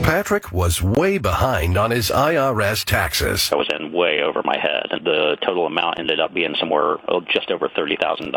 Patrick was way behind on his IRS taxes. I was in way over my head. The total amount ended up being somewhere just over $30,000.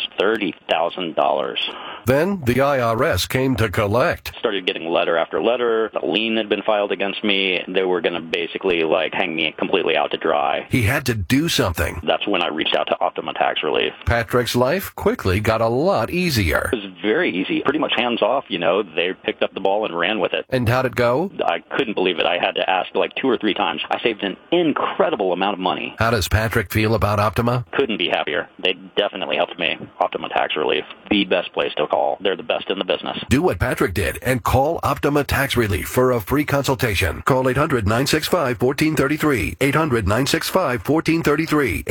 $30,000. Then the IRS came to collect. Started getting letter after letter. A lien had been filed against me. They were going to basically hang me completely out to dry. He had to do something. That's when I reached out to Optima Tax Relief. Patrick's life quickly got a lot easier. It was very easy. Pretty much hands off, They picked up the ball and ran with it. And how'd it go? I couldn't believe it. I had to ask 2 or 3 times. I saved an incredible amount of money. How does Patrick feel about Optima? Couldn't be happier. They definitely helped me. Optima Tax Relief. The best place to call. They're the best in the business. Do what Patrick did and call Optima Tax Relief for a free consultation. Call 800-965-1433. 800-965-1433.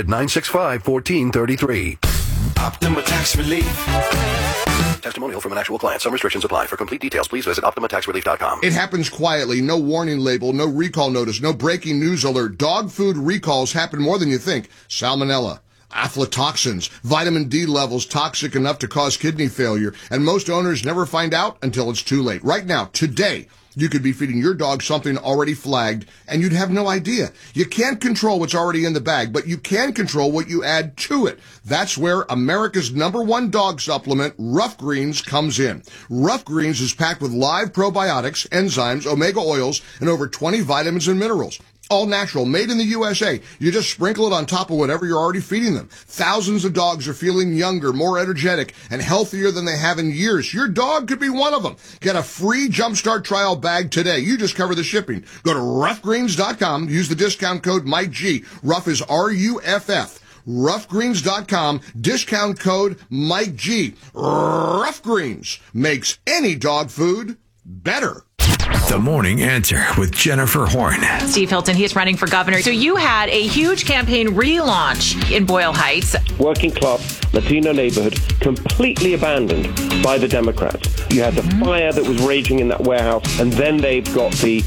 800-965-1433. Optima Tax Relief. Testimonial from an actual client. Some restrictions apply. For complete details, please visit OptimaTaxRelief.com. It happens quietly. No warning label, no recall notice, no breaking news alert. Dog food recalls happen more than you think. Salmonella, aflatoxins, vitamin D levels toxic enough to cause kidney failure. And most owners never find out until it's too late. Right now, today, you could be feeding your dog something already flagged, and you'd have no idea. You can't control what's already in the bag, but you can control what you add to it. That's where America's #1 dog supplement, Rough Greens, comes in. Rough Greens is packed with live probiotics, enzymes, omega oils, and over 20 vitamins and minerals. All natural, made in the USA. You just sprinkle it on top of whatever you're already feeding them. Thousands of dogs are feeling younger, more energetic, and healthier than they have in years. Your dog could be one of them. Get a free Jumpstart trial bag today. You just cover the shipping. Go to roughgreens.com. Use the discount code MikeG. Rough is RUFF. Roughgreens.com. Discount code MikeG. Rough Greens makes any dog food better. The Morning Answer with Jennifer Horn. Steve Hilton, he is running for governor. So you had a huge campaign relaunch in Boyle Heights. Working class Latino neighborhood completely abandoned by the Democrats. You had the fire that was raging in that warehouse, and then they've got the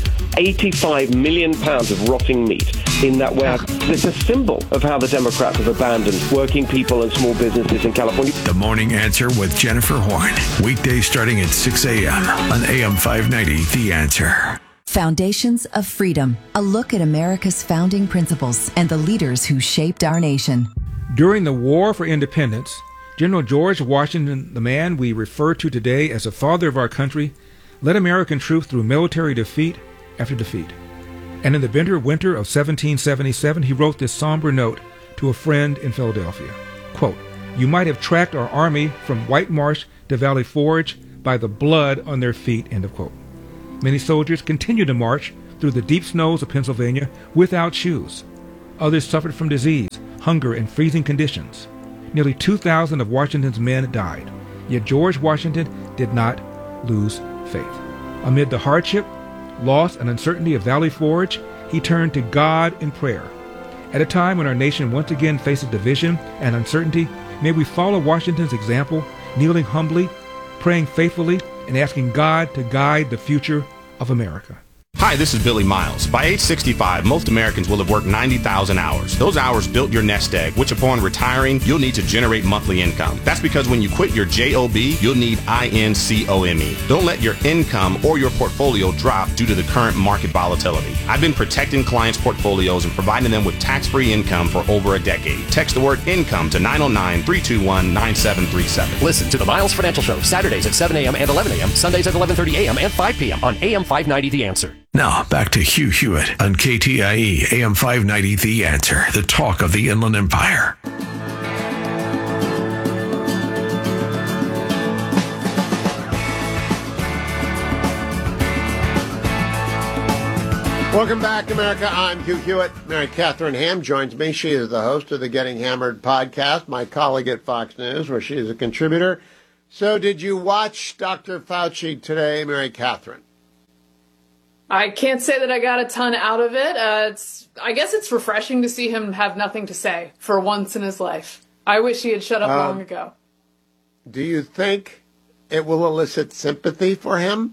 85 million pounds of rotting meat in that warehouse. It's a symbol of how the Democrats have abandoned working people and small businesses in California. The Morning Answer with Jennifer Horn. Weekdays starting at 6 a.m. on AM 590, The Answer. Foundations of Freedom. A look at America's founding principles and the leaders who shaped our nation. During the War for Independence, General George Washington, the man we refer to today as the father of our country, led American troops through military defeat after defeat. And in the bitter winter of 1777, he wrote this somber note to a friend in Philadelphia. Quote, "You might have tracked our army from White Marsh to Valley Forge by the blood on their feet," end of quote. Many soldiers continued to march through the deep snows of Pennsylvania without shoes. Others suffered from disease, hunger, and freezing conditions. Nearly 2,000 of Washington's men died. Yet George Washington did not lose faith. Amid the hardship, loss, and uncertainty of Valley Forge, he turned to God in prayer. At a time when our nation once again faces division and uncertainty, may we follow Washington's example, kneeling humbly, praying faithfully, and asking God to guide the future of America. Hi, this is Billy Miles. By age 65, most Americans will have worked 90,000 hours. Those hours built your nest egg, which upon retiring, you'll need to generate monthly income. That's because when you quit your JOB, you'll need INCOME. Don't let your income or your portfolio drop due to the current market volatility. I've been protecting clients' portfolios and providing them with tax-free income for over a decade. Text the word income to 909-321-9737. Listen to the Miles Financial Show, Saturdays at 7 a.m. and 11 a.m., Sundays at 11:30 a.m. and 5 p.m. on AM 590 The Answer. Now, back to Hugh Hewitt on KTIE AM 590 The Answer, the talk of the Inland Empire. Welcome back to America. I'm Hugh Hewitt. Mary Catherine Ham joins me. She is the host of the Getting Hammered podcast, my colleague at Fox News, where she is a contributor. So did you watch Dr. Fauci today, Mary Catherine? I can't say that I got a ton out of it. I guess it's refreshing to see him have nothing to say for once in his life. I wish he had shut up long ago. Do you think it will elicit sympathy for him?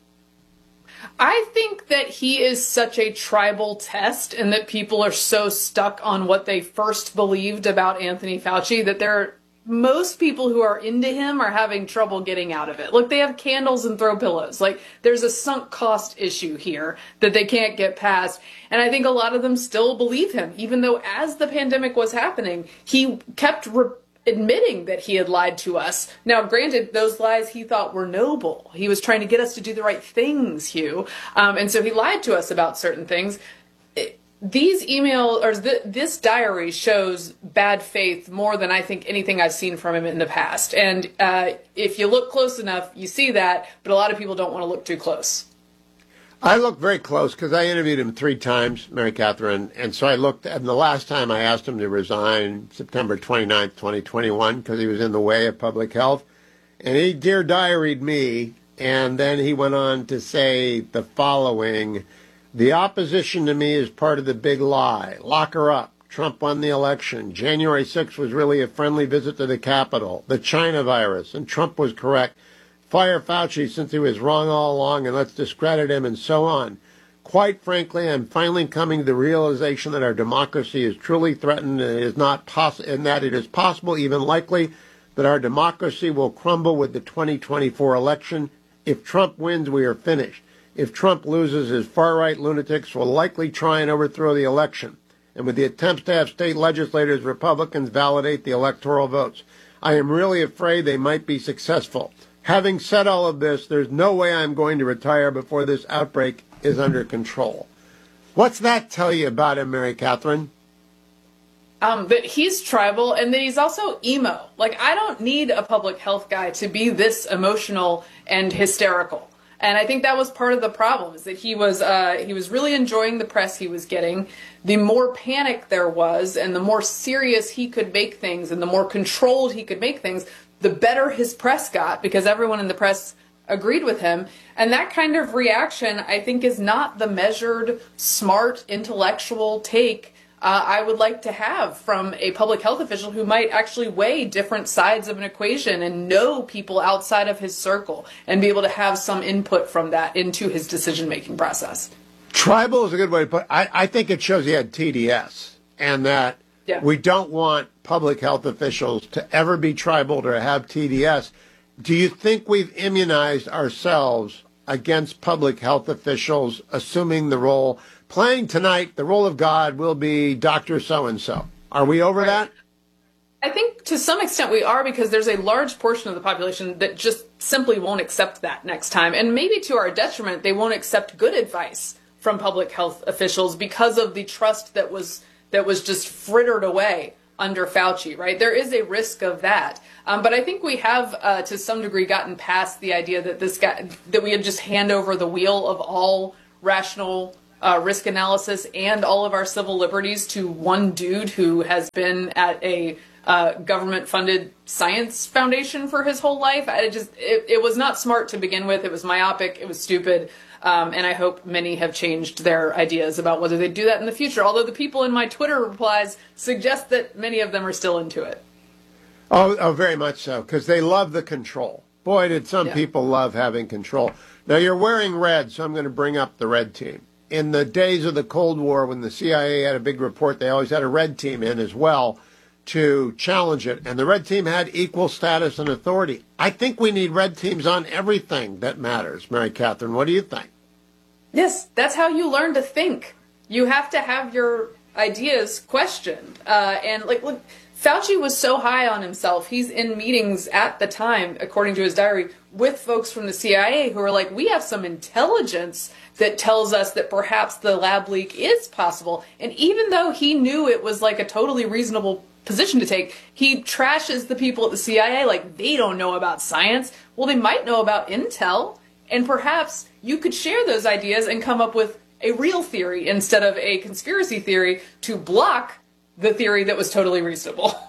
I think that he is such a tribal test and that people are so stuck on what they first believed about Anthony Fauci that they're most people who are into him are having trouble getting out of it. Look, they have candles and throw pillows. Like, there's a sunk cost issue here that they can't get past. And I think a lot of them still believe him, even though as the pandemic was happening, he kept admitting that he had lied to us. Now, granted, those lies he thought were noble. He was trying to get us to do the right things, Hugh. And so he lied to us about certain things. These emails, or this diary shows bad faith more than I think anything I've seen from him in the past. And if you look close enough, you see that, but a lot of people don't want to look too close. I looked very close because I interviewed him 3 times, Mary Catherine, and so I looked, and the last time I asked him to resign, September 29th, 2021, because he was in the way of public health, and he Dear Diaried me, and then he went on to say the following: the opposition to me is part of the big lie. Lock her up. Trump won the election. January 6th was really a friendly visit to the Capitol. The China virus, and Trump was correct. Fire Fauci since he was wrong all along, and let's discredit him, and so on. Quite frankly, I'm finally coming to the realization that our democracy is truly threatened, and that it is possible, even likely, that our democracy will crumble with the 2024 election. If Trump wins, we are finished. If Trump loses, his far-right lunatics will likely try and overthrow the election. And with the attempts to have state legislators, Republicans validate the electoral votes. I am really afraid they might be successful. Having said all of this, there's no way I'm going to retire before this outbreak is under control. What's that tell you about him, Mary Catherine? That he's tribal and that he's also emo. Like, I don't need a public health guy to be this emotional and hysterical. And I think that was part of the problem, is that he was really enjoying the press he was getting. The more panic there was and the more serious he could make things and the more controlled he could make things, the better his press got, because everyone in the press agreed with him. And that kind of reaction, I think, is not the measured, smart, intellectual take I would like to have from a public health official who might actually weigh different sides of an equation and know people outside of his circle and be able to have some input from that into his decision-making process. Tribal is a good way to put it. I think it shows he had TDS, and that we don't want public health officials to ever be tribal or have TDS. Do you think we've immunized ourselves against public health officials assuming the role? Playing tonight, the role of God will be Dr. So-and-so. Are we over that? I think to some extent we are, because there's a large portion of the population that just simply won't accept that next time. And maybe to our detriment, they won't accept good advice from public health officials because of the trust that was just frittered away under Fauci, right? There is a risk of that. But I think we have, to some degree, gotten past the idea that that we had just hand over the wheel of all rational risk analysis and all of our civil liberties to one dude who has been at a government-funded science foundation for his whole life. It was not smart to begin with. It was myopic. It was stupid. And I hope many have changed their ideas about whether they do that in the future, although the people in my Twitter replies suggest that many of them are still into it. Oh, very much so, because they love the control. Boy, did some people love having control. Now, you're wearing red, so I'm going to bring up the red team. In the days of the Cold War, when the CIA had a big report, they always had a red team in as well to challenge it. And the red team had equal status and authority. I think we need red teams on everything that matters. Mary Catherine, what do you think? Yes, that's how you learn to think. You have to have your ideas questioned. Look, Fauci was so high on himself. He's in meetings at the time, according to his diary, with folks from the CIA who are like, we have some intelligence that tells us that perhaps the lab leak is possible. And even though he knew it was like a totally reasonable position to take, he trashes the people at the CIA like they don't know about science. Well, they might know about intel, and perhaps you could share those ideas and come up with a real theory instead of a conspiracy theory to block the theory that was totally reasonable.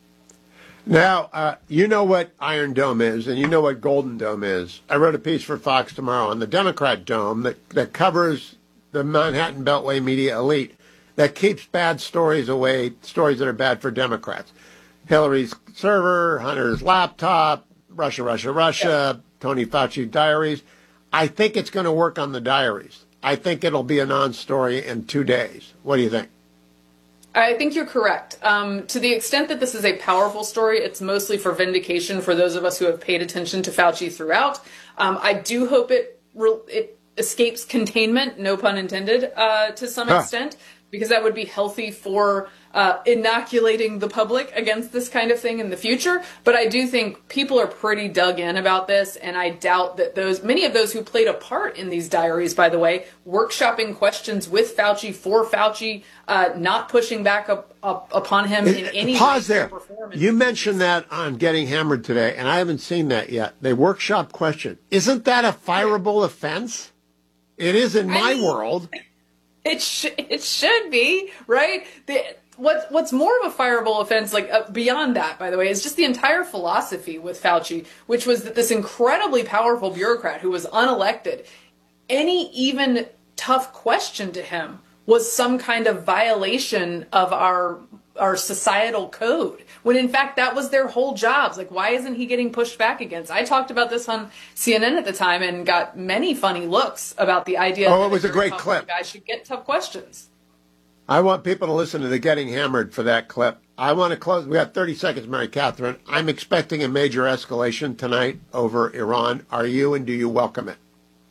Now, you know what Iron Dome is, and you know what Golden Dome is. I wrote a piece for Fox Tomorrow on the Democrat Dome that covers the Manhattan Beltway media elite, that keeps bad stories away, stories that are bad for Democrats. Hillary's server, Hunter's laptop, Russia, Tony Fauci diaries. I think it's going to work on the diaries. I think it'll be a non-story in 2 days. What do you think? I think you're correct. To the extent that this is a powerful story, it's mostly for vindication for those of us who have paid attention to Fauci throughout. I do hope it escapes containment, no pun intended, to some extent, because that would be healthy for inoculating the public against this kind of thing in the future. But I do think people are pretty dug in about this, and I doubt that many of those who played a part in these diaries, by the way, workshopping questions with Fauci, for Fauci, not pushing back upon him in any Pause way, there. You mentioned that on Getting Hammered today, and I haven't seen that yet. They workshop question. Isn't that a fireable offense? It is in my world. It should be, right? What's more of a fireable offense, beyond that, by the way, is just the entire philosophy with Fauci, which was that this incredibly powerful bureaucrat who was unelected, any even tough question to him was some kind of violation of our societal code, when in fact that was their whole jobs. Like, why isn't he getting pushed back against? I talked about this on CNN at the time and got many funny looks about the idea that it was a great clip. Guys should get tough questions. I want people to listen to the Getting Hammered for that clip. I want to close. We have 30 seconds, Mary Catherine. I'm expecting a major escalation tonight over Iran. Are you, and do you welcome it?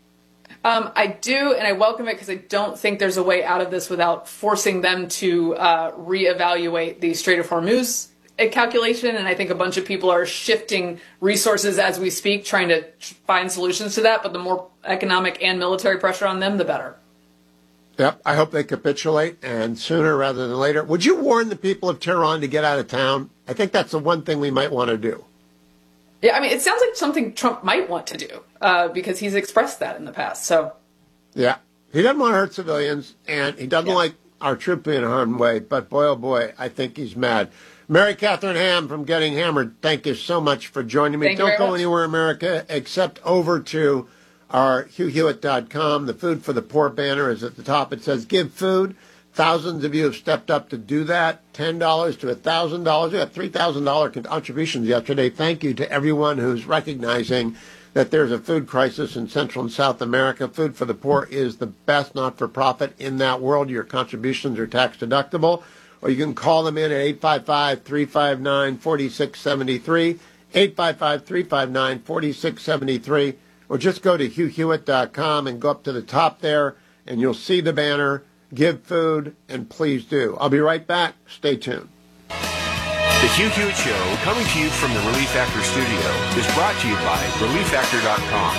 I do, and I welcome it because I don't think there's a way out of this without forcing them to reevaluate the Strait of Hormuz calculation. And I think a bunch of people are shifting resources as we speak, trying to find solutions to that. But the more economic and military pressure on them, the better. Yep, I hope they capitulate, and sooner rather than later. Would you warn the people of Tehran to get out of town? I think that's the one thing we might want to do. Yeah, I mean, it sounds like something Trump might want to do because he's expressed that in the past. So, yeah, he doesn't want to hurt civilians, and he doesn't like our troops being harmed way. But boy, oh boy, I think he's mad. Mary Catherine Ham from Getting Hammered, thank you so much for joining me. Don't go anywhere, America, except over to our HughHewitt.com. The Food for the Poor banner is at the top. It says give food. Thousands of you have stepped up to do that. $10 to $1,000. We got $3,000 contributions yesterday. Thank you to everyone who's recognizing that there's a food crisis in Central and South America. Food for the Poor is the best not-for-profit in that world. Your contributions are tax deductible. Or you can call them in at 855-359-4673, 855-359-4673, or just go to HughHewitt.com and go up to the top there, and you'll see the banner. Give food, and please do. I'll be right back. Stay tuned. The Hugh Hewitt Show, coming to you from the Relief Factor studio, is brought to you by ReliefFactor.com.